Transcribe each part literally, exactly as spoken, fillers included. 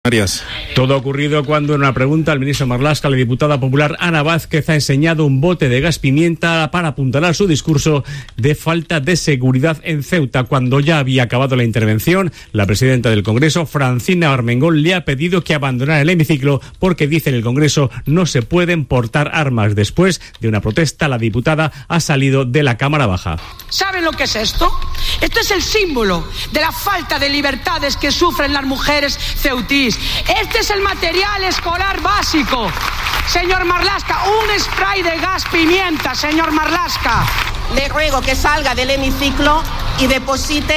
Arias. Todo ha ocurrido cuando en una pregunta al ministro Marlaska, la diputada popular Ana Vázquez ha enseñado un bote de gas pimienta para apuntalar su discurso de falta de seguridad en Ceuta. Cuando ya había acabado la intervención, la presidenta del Congreso, Francina Armengol, le ha pedido que abandonara el hemiciclo porque, dice en el Congreso, no se pueden portar armas. Después de una protesta, la diputada ha salido de la Cámara Baja. ¿Saben lo que es esto? Esto es el símbolo de la falta de libertades que sufren las mujeres ceutís. Este es el material escolar básico. Señor Marlaska, un spray de gas pimienta, señor Marlaska. Le ruego que salga del hemiciclo y deposite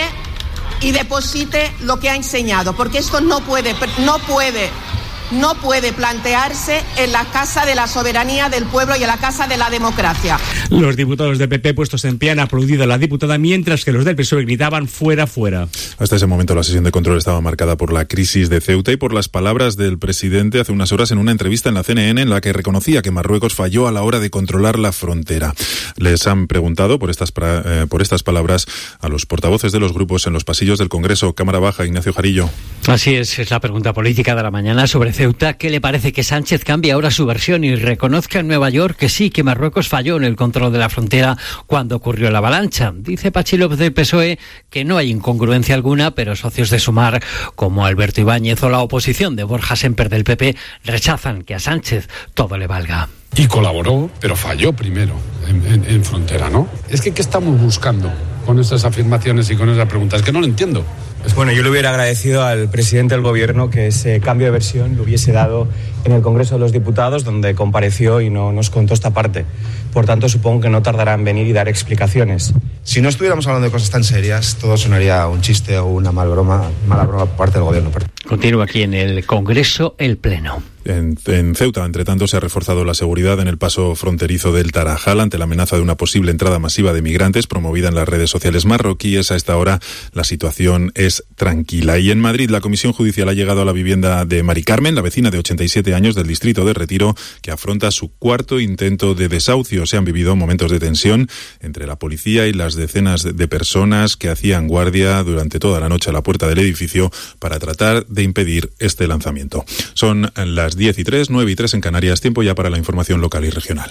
y deposite lo que ha enseñado, porque esto no puede, no puede, no puede plantearse en la Casa de la Soberanía del Pueblo y en la Casa de la Democracia. Los diputados del P P puestos en pie han aplaudido a la diputada, mientras que los del P S O E gritaban fuera, fuera. Hasta ese momento la sesión de control estaba marcada por la crisis de Ceuta y por las palabras del presidente hace unas horas en una entrevista en la C N N en la que reconocía que Marruecos falló a la hora de controlar la frontera. Les han preguntado por estas, eh, por estas palabras a los portavoces de los grupos en los pasillos del Congreso. Cámara Baja, Ignacio Jarillo. Así es, es la pregunta política de la mañana sobre Ceuta. ¿Qué le parece que Sánchez cambie ahora su versión y reconozca en Nueva York que sí, que Marruecos falló en el control de la frontera cuando ocurrió la avalancha? Dice Pachi López del P S O E que no hay incongruencia alguna, pero socios de Sumar como Alberto Ibáñez o la oposición de Borja Semper del P P rechazan que a Sánchez todo le valga. Y colaboró, pero falló primero en, en, en frontera, ¿no? Es que ¿qué estamos buscando con estas afirmaciones y con esas preguntas? Es que no lo entiendo. Bueno, yo le hubiera agradecido al presidente del Gobierno que ese cambio de versión lo hubiese dado en el Congreso de los Diputados, donde compareció y no nos contó esta parte. Por tanto, supongo que no tardará en venir y dar explicaciones. Si no estuviéramos hablando de cosas tan serias, todo sonaría un chiste o una mal broma, mala broma por parte del Gobierno. Continúa aquí en el Congreso el Pleno. En, en Ceuta, entre tanto, se ha reforzado la seguridad en el paso fronterizo del Tarajal ante la amenaza de una posible entrada masiva de migrantes promovida en las redes sociales marroquíes. A esta hora la situación es tranquila. Y en Madrid, la Comisión Judicial ha llegado a la vivienda de Mari Carmen, la vecina de ochenta y siete años del distrito de Retiro, que afronta su cuarto intento de desahucio. Se han vivido momentos de tensión entre la policía y las decenas de personas que hacían guardia durante toda la noche a la puerta del edificio para tratar de impedir este lanzamiento. Son las diez y tres, nueve y tres en Canarias. Tiempo ya para la información local y regional.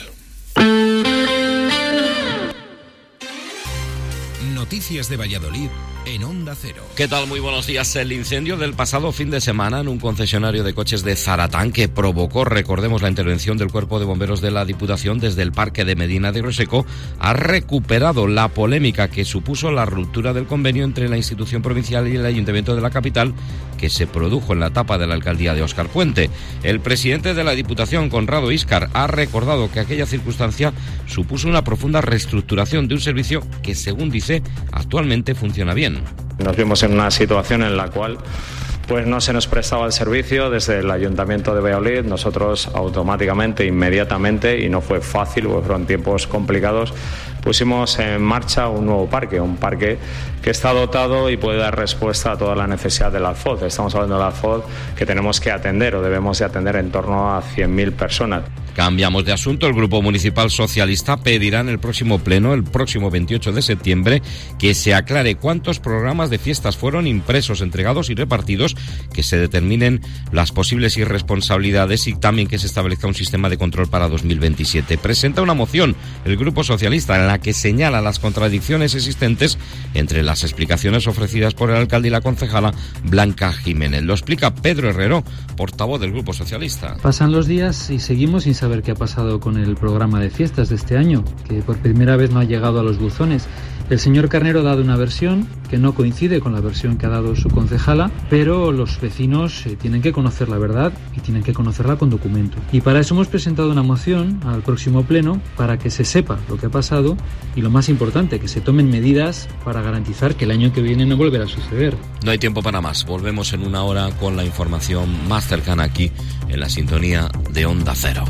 Noticias de Valladolid en Onda Cero. ¿Qué tal? Muy buenos días. El incendio del pasado fin de semana en un concesionario de coches de Zaratán que provocó, recordemos, la intervención del Cuerpo de Bomberos de la Diputación desde el Parque de Medina de Rioseco, ha recuperado la polémica que supuso la ruptura del convenio entre la institución provincial y el Ayuntamiento de la capital, que se produjo en la etapa de la alcaldía de Óscar Puente. El presidente de la Diputación, Conrado Íscar, ha recordado que aquella circunstancia supuso una profunda reestructuración de un servicio que, según dice, actualmente funciona bien. Nos vimos en una situación en la cual pues no se nos prestaba el servicio desde el Ayuntamiento de Valladolid. Nosotros automáticamente, inmediatamente, y no fue fácil, porque fueron tiempos complicados, pusimos en marcha un nuevo parque, un parque que está dotado y puede dar respuesta a toda la necesidad del Alfoz. Estamos hablando del Alfoz que tenemos que atender o debemos de atender en torno a cien mil personas. Cambiamos de asunto. El Grupo Municipal Socialista pedirá en el próximo pleno, el próximo veintiocho de septiembre, que se aclare cuántos programas de fiestas fueron impresos, entregados y repartidos, que se determinen las posibles irresponsabilidades y también que se establezca un sistema de control para dos mil veintisiete. Presenta una moción el Grupo Socialista en la que señala las contradicciones existentes entre las explicaciones ofrecidas por el alcalde y la concejala Blanca Jiménez. Lo explica Pedro Herrero, portavoz del Grupo Socialista. Pasan los días y seguimos sin saber qué ha pasado con el programa de fiestas de este año, que por primera vez no ha llegado a los buzones. El señor Carnero ha dado una versión que no coincide con la versión que ha dado su concejala, pero los vecinos eh, tienen que conocer la verdad y tienen que conocerla con documento. Y para eso hemos presentado una moción al próximo pleno para que se sepa lo que ha pasado y, lo más importante, que se tomen medidas para garantizar que el año que viene no volverá a suceder. No hay tiempo para más. Volvemos en una hora con la información más cercana aquí en la sintonía de Onda Cero.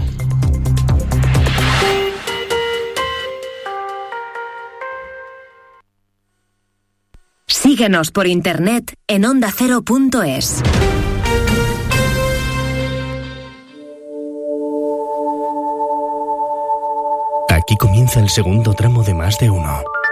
Síguenos por internet en onda cero punto es. Aquí comienza el segundo tramo de Más de Uno.